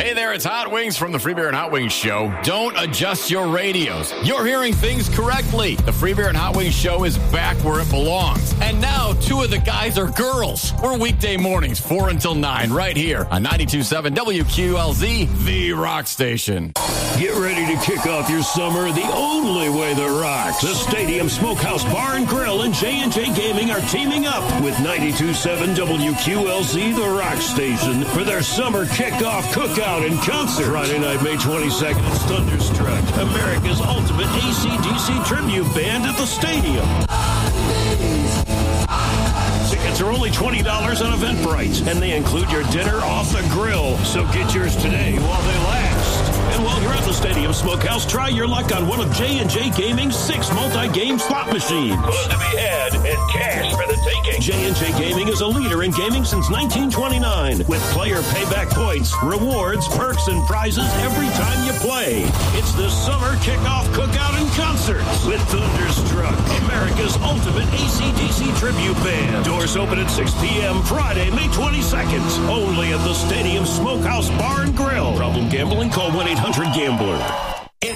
Hey there, it's Hot Wings from the Free Beer and Hot Wings Show. Don't adjust your radios. You're hearing things correctly. The Free Beer and Hot Wings Show is back where it belongs. And now, two of the guys are girls. We're weekday mornings, 4 until 9, right here on 92.7 WQLZ, the rock station. Get ready to kick off your summer the only way that rocks. The Stadium Smokehouse Bar and Grill and J&J Gaming are teaming up with 92.7 WQLZ, the rock station, for their summer kickoff cookout and concert. Friday night, May 22nd, it's Thunderstruck, America's ultimate AC/DC tribute band at the stadium. Tickets are only $20 on Eventbrite, and they include your dinner off the grill. So get yours today while they last. And while you're at the Stadium Smokehouse, try your luck on one of J&J Gaming's 6 multi-game slot machines. Fun to be had and cash for the taking. J&J Gaming is a leader in gaming since 1929, with player payback points, rewards, perks, and prizes every time you play. It's the summer kickoff cookout and concert with Thunderstruck, America's ultimate AC/DC tribute band. Doors open at 6 p.m. Friday, May 22nd, only at the Stadium Smokehouse Bar and Grill. Problem gambling? Call 1-800-GAMBLER.